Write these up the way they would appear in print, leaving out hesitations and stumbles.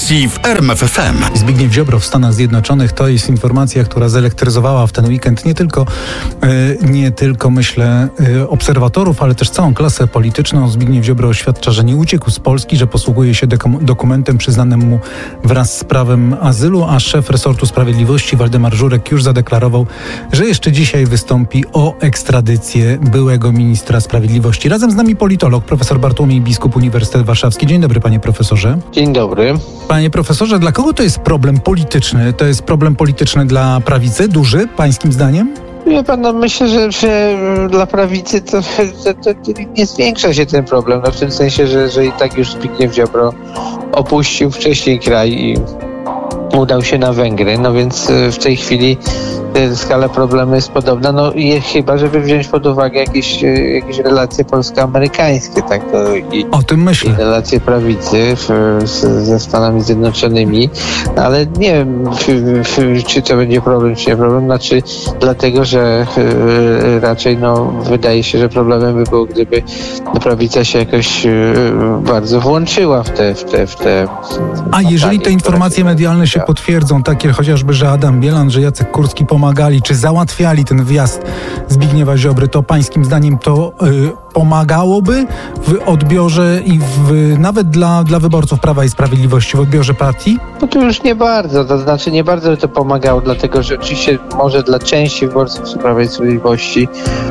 stacji w RMF FM. Zbigniew Ziobro w Stanach Zjednoczonych to jest informacja, która zelektryzowała w ten weekend nie tylko myślę obserwatorów, ale też całą klasę polityczną. Zbigniew Ziobro oświadcza, że nie uciekł z Polski, że posługuje się dokumentem przyznanym mu wraz z prawem azylu, a szef resortu sprawiedliwości Waldemar Żurek już zadeklarował, że jeszcze dzisiaj wystąpi o ekstradycję byłego ministra sprawiedliwości. Razem z nami politolog, profesor Bartłomiej Biskup, Uniwersytet Warszawski. Dzień dobry, panie profesorze. Dzień dobry. Panie profesorze, dla kogo to jest problem polityczny? To jest problem polityczny dla prawicy? Duży, pańskim zdaniem? Wie pan, myślę, że dla prawicy to nie zwiększa się ten problem, w tym sensie, że i tak już Zbigniew Ziobro opuścił wcześniej kraj i udał się na Węgry, więc w tej chwili skala problemu jest podobna, chyba żeby wziąć pod uwagę jakieś relacje polsko-amerykańskie, tak? O tym myślę. I relacje prawicy ze Stanami Zjednoczonymi, ale nie wiem, czy to będzie problem, czy nie problem, dlatego, że raczej wydaje się, że problemem by było, gdyby prawica się jakoś bardzo włączyła w te A jeżeli te informacje medialne się potwierdzą, takie chociażby, że Adam Bielan, że Jacek Kurski pomagali, czy załatwiali ten wjazd Zbigniewa Ziobry, to pańskim zdaniem to pomagałoby w odbiorze i nawet dla wyborców Prawa i Sprawiedliwości, w odbiorze partii? To już nie bardzo, nie bardzo by to pomagało, dlatego że oczywiście może dla części wyborców Prawa i Sprawiedliwości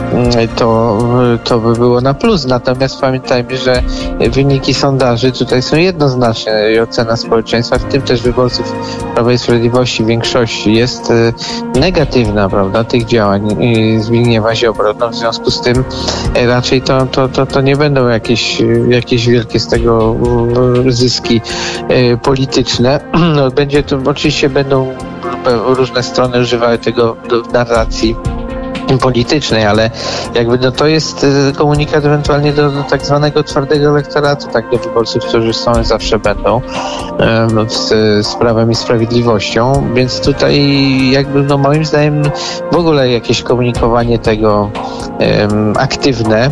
to by było na plus, natomiast pamiętajmy, że wyniki sondaży tutaj są jednoznaczne i ocena społeczeństwa, w tym też wyborców Prawa i Sprawiedliwości w większości jest negatywna, prawda, tych działań Zbigniewa Ziobro. W związku z tym raczej to nie będą jakieś wielkie z tego zyski polityczne. Oczywiście będą różne strony używały tego do narracji politycznej, ale to jest komunikat ewentualnie do tak zwanego twardego elektoratu, tak, do wyborców, którzy są i zawsze będą z Prawem i Sprawiedliwością, więc tutaj moim zdaniem w ogóle jakieś komunikowanie tego aktywne,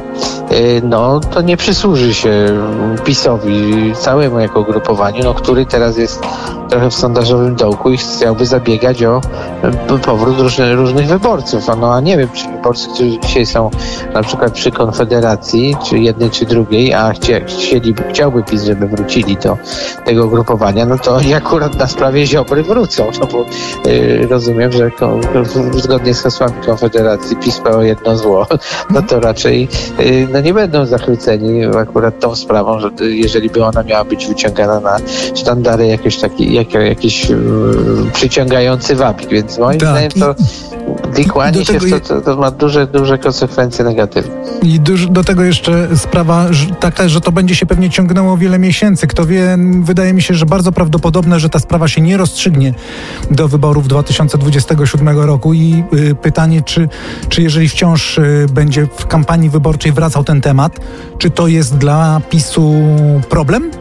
to nie przysłuży się PiS-owi całemu jako ugrupowaniu, który teraz jest trochę w sondażowym dołku i chciałby zabiegać o powrót różnych wyborców. A nie wiem, czy wyborcy, którzy dzisiaj są na przykład przy Konfederacji, czy jednej, czy drugiej, a chciałby PiS, żeby wrócili do tego ugrupowania, to oni akurat na sprawie Ziobry wrócą, bo rozumiem, że zgodnie z hasłami Konfederacji PiS miało jedno zło, to raczej nie będą zachwyceni akurat tą sprawą, że jeżeli by ona miała być wyciągana na sztandary jakiś przyciągający wabik, więc moim zdaniem to wikłanie się to ma duże konsekwencje negatywne. I do tego jeszcze sprawa taka, że to będzie się pewnie ciągnęło wiele miesięcy. Kto wie, wydaje mi się, że bardzo prawdopodobne, że ta sprawa się nie rozstrzygnie do wyborów 2027 roku. I pytanie, czy jeżeli wciąż będzie w kampanii wyborczej wracał ten temat, czy to jest dla PiS-u problem?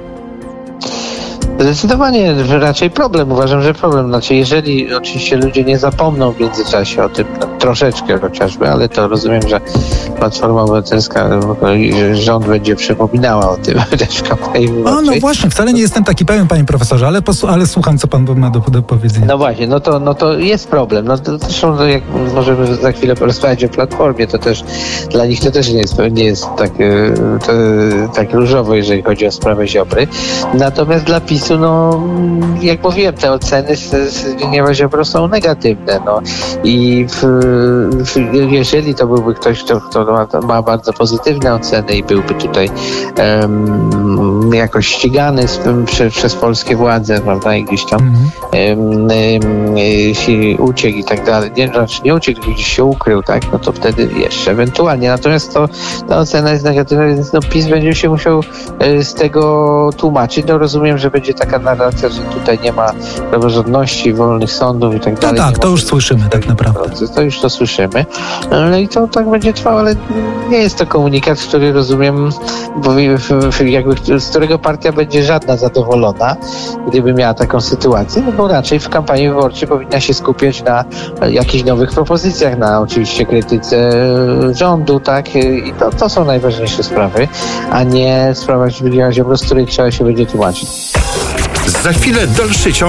Zdecydowanie raczej problem. Uważam, że problem. Jeżeli oczywiście ludzie nie zapomną w międzyczasie o tym troszeczkę chociażby, ale to rozumiem, że Platforma Obywatelska, rząd będzie przypominała o tym też w kampanii wyborczej. Właśnie, wcale nie jestem taki pewien, panie profesorze, ale słucham, co pan ma do powiedzenia. Właśnie, to jest problem. Zresztą jak możemy za chwilę porozmawiać o Platformie, to też dla nich to też nie jest tak różowo, jeżeli chodzi o sprawę Ziobry. Natomiast dla PiS-u, jak mówiłem, te oceny Zbigniewa Ziobro są negatywne. I jeżeli to byłby ktoś, kto ma bardzo pozytywne oceny i byłby tutaj jakoś ścigany przez polskie władze, prawda, i gdzieś tam uciekł i tak dalej, nie uciekł, gdzieś się ukrył, tak, to wtedy jeszcze ewentualnie. Natomiast ta ocena jest negatywna, więc PiS będzie się musiał z tego tłumaczyć. Rozumiem, że będzie taka narracja, że tutaj nie ma praworządności, wolnych sądów i tak dalej. Tak, to już słyszymy tak naprawdę. To już to słyszymy. I to tak będzie trwało, ale nie jest to komunikat, który rozumiem, z którego partia będzie żadna zadowolona, gdyby miała taką sytuację, bo raczej w kampanii wyborczej powinna się skupiać na jakichś nowych propozycjach, na oczywiście krytyce rządu, tak? I to są najważniejsze sprawy, a nie sprawa Zbigniewa Ziobro, z której trzeba się będzie tłumaczyć. Za chwilę dalszy ciąg